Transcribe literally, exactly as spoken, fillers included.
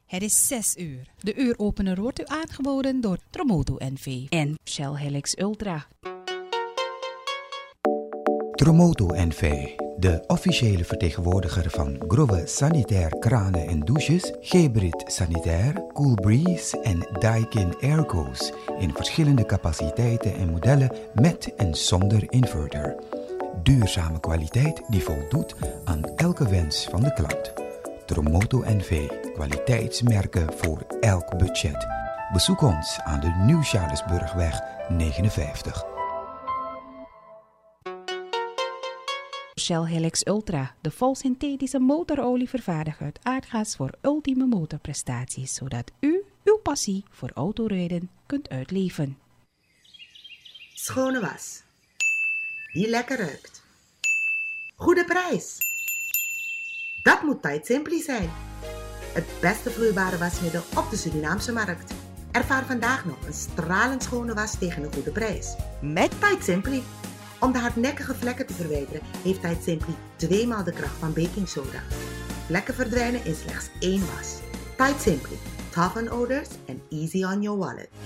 Het is zes uur. De uuropener wordt u aangeboden door Tromoto N V en Shell Helix Ultra. Tromoto N V, de officiële vertegenwoordiger van Grove Sanitair Kranen en Douches, Gebrit Sanitair, Cool Breeze en Daikin Airco's in verschillende capaciteiten en modellen met en zonder inverter. Duurzame kwaliteit die voldoet aan elke wens van de klant. Tromoto N V, kwaliteitsmerken voor elk budget. Bezoek ons aan de Nieuw-Charlesburgweg negenenvijftig. Shell Helix Ultra, de volsynthetische motorolie vervaardigd uit aardgas voor ultieme motorprestaties, zodat u uw passie voor autorijden kunt uitleven. Schone was, die lekker ruikt. Goede prijs. Dat moet Tide Simply zijn. Het beste vloeibare wasmiddel op de Surinaamse markt. Ervaar vandaag nog een stralend schone was tegen een goede prijs. Met Tide Simply. Om de hardnekkige vlekken te verwijderen heeft Tide Simply tweemaal de kracht van baking soda. Vlekken verdwijnen in slechts één was. Tide Simply. Tough on odors and easy on your wallet.